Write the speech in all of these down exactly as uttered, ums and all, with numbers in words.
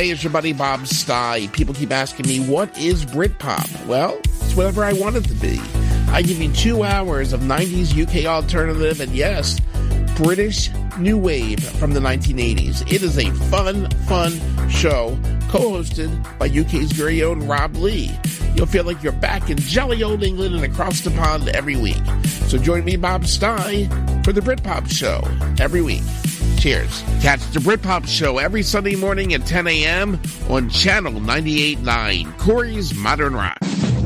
Hey, it's your buddy Bob Stye. People keep asking me, what is Britpop? Well, it's whatever I want it to be. I give you two hours of nineties U K alternative and, yes, British new wave from the nineteen eighties. It is a fun, fun show co-hosted by U K's very own Rob Lee. You'll feel like you're back in jolly old England and across the pond every week. So join me, Bob Stye, for the Britpop Show every week. Cheers. Catch the Britpop Show every Sunday morning at ten a.m. on Channel ninety-eight point nine, Corey's Modern Rock.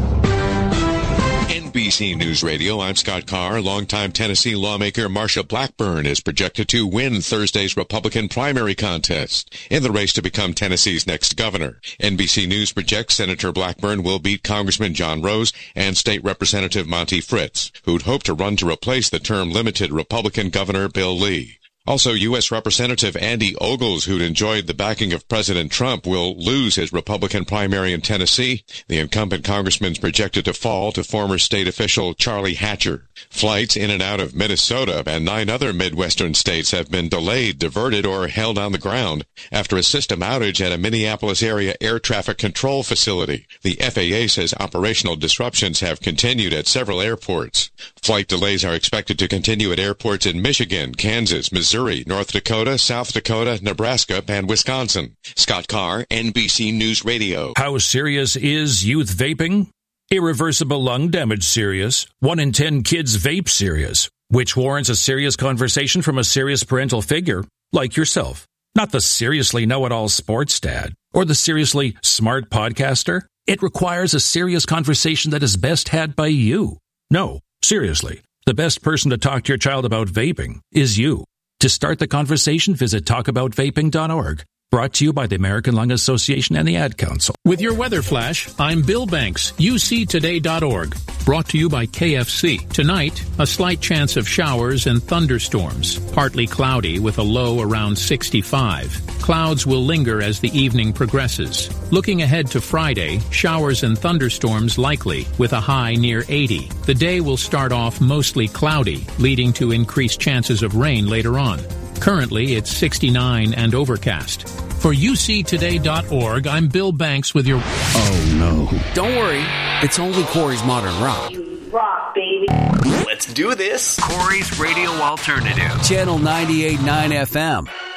N B C News Radio, I'm Scott Carr. Longtime Tennessee lawmaker Marsha Blackburn is projected to win Thursday's Republican primary contest in the race to become Tennessee's next governor. N B C News projects Senator Blackburn will beat Congressman John Rose and State Representative Monty Fritz, who'd hoped to run to replace the term-limited Republican Governor Bill Lee. Also, U S. Representative Andy Ogles, who'd enjoyed the backing of President Trump, will lose his Republican primary in Tennessee. The incumbent congressman's projected to fall to former state official Charlie Hatcher. Flights in and out of Minnesota and nine other Midwestern states have been delayed, diverted, or held on the ground after a system outage at a Minneapolis-area air traffic control facility. The F A A says operational disruptions have continued at several airports. Flight delays are expected to continue at airports in Michigan, Kansas, Missouri, North Dakota, South Dakota, Nebraska, and Wisconsin. Scott Carr, N B C News Radio. How serious is youth vaping? Irreversible lung damage serious. One in ten kids vape serious, which warrants a serious conversation from a serious parental figure like yourself. Not the seriously know-it-all sports dad or the seriously smart podcaster. It requires a serious conversation that is best had by you. No, seriously, the best person to talk to your child about vaping is you. To start the conversation, visit talk about vaping dot org. Brought to you by the American Lung Association and the Ad Council. With your weather flash, I'm Bill Banks, U C today dot org. Brought to you by K F C. Tonight, a slight chance of showers and thunderstorms. Partly cloudy with a low around sixty-five. Clouds will linger as the evening progresses. Looking ahead to Friday, showers and thunderstorms likely with a high near eighty. The day will start off mostly cloudy, leading to increased chances of rain later on. Currently, it's sixty-nine and overcast. For U C today dot org, I'm Bill Banks with your... Oh, no. Don't worry. It's only Corey's Modern Rock. You rock, baby. Let's do this. Corey's Radio Alternative. Channel ninety-eight point nine F M.